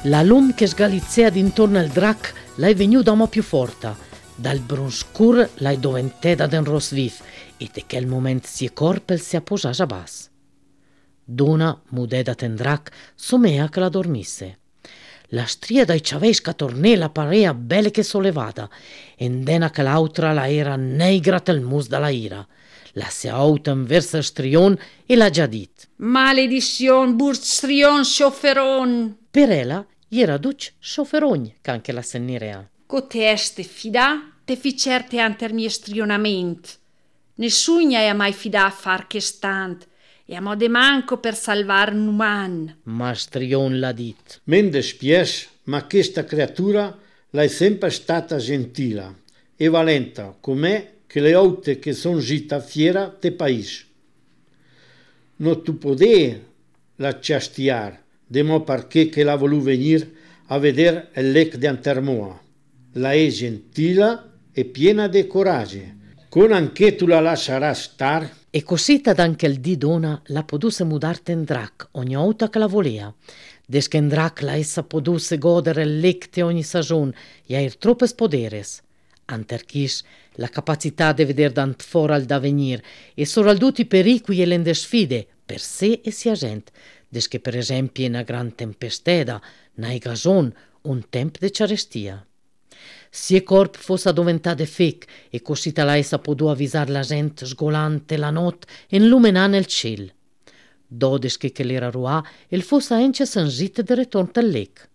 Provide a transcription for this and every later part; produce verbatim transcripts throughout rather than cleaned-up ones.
La lum che sgalizzea d'intorno al drac l'hai venuta mo più forte. Dal brun scur l'hai doventata d'un ros vif e de quel moment si corpel si apposava a bas. Dona, mudeda ten drac, somea che la dormisse. La stria dai ciavesca tornella parea belle che sollevata, e dena che l'altra la era negra tel mus dalla ira. La si autem verso strion e l'ha già dit. Maledizion, burt strion, scioferon. Per ella era duc scioferogn, che anche la sennirea. Coteste fida, te fi certe anter mie strionament. Nessuno ha mai fida a far che stant, e a mode manco per salvar un uman. Ma strion l'ha dit. Men despies, ma questa creatura l'è sempre stata gentila e valenta, com'è che le oute che son gita fiera te pais. Non tu podè la ciastiar, demo perché che la volù venir a veder il lec di Antermoa. La è gentila e piena de corage. Con anche tu la lascerà star. E così tad anche il di dona la podusse mudarte in drac ogni volta che la volea. Des che in drac la essa podusse godere il lecte ogni stagione e air troppes poderes. Anterchis la capacità de veder dant fora al da venir e soralduti pericoli e lende sfide per sé e sia gent. Des che per esempio una gran tempesteda, nai gason, un temp de ciarestia. Sie corp fosse addoventade fec e così la essa podù avvisar la gent sgolante la not e illuminar nel ciel. Dodes che che l'era ruà, il fosse ence s'angite de retorn al lec.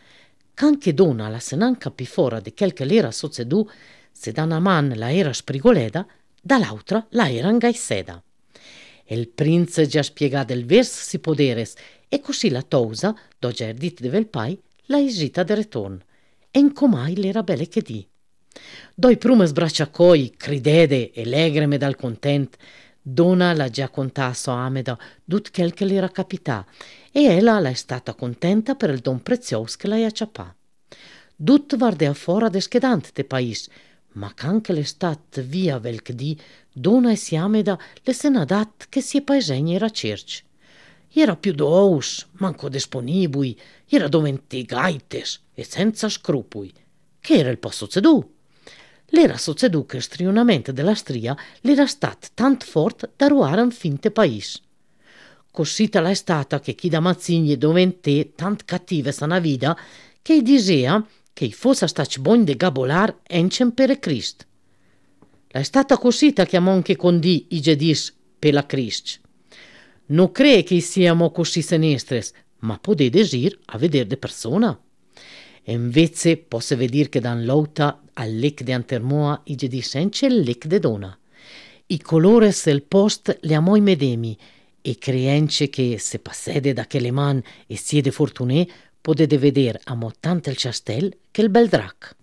Canche dona la se nan capì fora de quel che l'era succedù, se da una man la era sprigoleda, dall'altra la era angaisseda. Il prince già spiegà del vers si poderes e così la tousa, doge erdit de vel pai, la isita de retorn. En comai l'era belle che di. Doi prume sbracciacoi, cridede e legreme dal content, dona la già contasso a Ameda tut quel che l'era capità e ella la è stata contenta per il don prezios che la acciappà. Dut vardea fora de schedant te pais, ma canche l'è stat via vel che di, dona e si Ameda le se n'ha dat che si paesegni era cerci. Era più dous, manco disponibui, era doventi gaites e senza scrupui. Che era il po' succedù? L'era succedù che strionamente della stria l'era stat tant fort da ruare un finte pais. Così tal è stata che chi da mazzigni dovente tant cattive sa na vida che disea che i fosse stac bogn de gabolar encem per Crist. L'è stata così che chiamò anche condì i gedis per la Crist. Non cree che siamo così senestres, ma potè desir a veder de persona. E invece posse vedir che dan l'outa al lec de Antermoa i gedis ence il lec de dona. I colores del post le amò i medemi e creence che se passede da quelle man e siede fortunè, potete veder a mo tanto il ciastel che il bel drac.